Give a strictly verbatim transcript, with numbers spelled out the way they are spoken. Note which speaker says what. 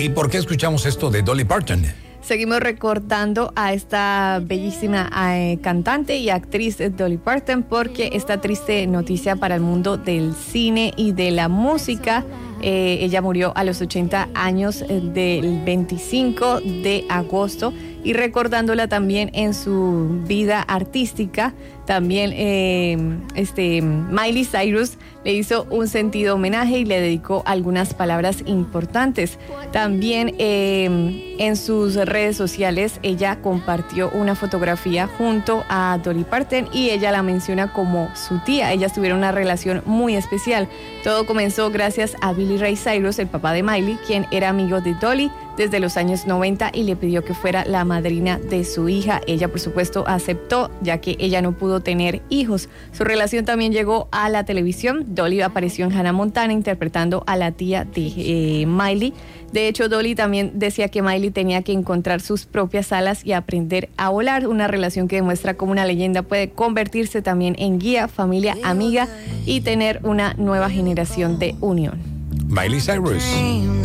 Speaker 1: ¿Y por qué escuchamos esto de Dolly Parton?
Speaker 2: Seguimos recordando a esta bellísima eh, cantante y actriz Dolly Parton porque esta triste noticia para el mundo del cine y de la música. Eh, ella murió a los ochenta años eh, del veinticinco de agosto, y recordándola también en su vida artística, también eh, este, Miley Cyrus le hizo un sentido homenaje y le dedicó algunas palabras importantes. También eh, en sus redes sociales ella compartió una fotografía junto a Dolly Parton y ella la menciona como su tía. Ellas tuvieron una relación muy especial. Todo comenzó gracias a Billy Ray Cyrus, el papá de Miley, quien era amigo de Dolly desde los años noventa y le pidió que fuera la madrina de su hija. Ella, por supuesto, aceptó, ya que ella no pudo tener hijos. Su relación también llegó a la televisión. Dolly apareció en Hannah Montana interpretando a la tía de eh, Miley. De hecho, Dolly también decía que Miley tenía que encontrar sus propias alas y aprender a volar, una relación que demuestra cómo una leyenda puede convertirse también en guía, familia, amiga y tener una nueva generación de unión.
Speaker 1: Miley Cyrus.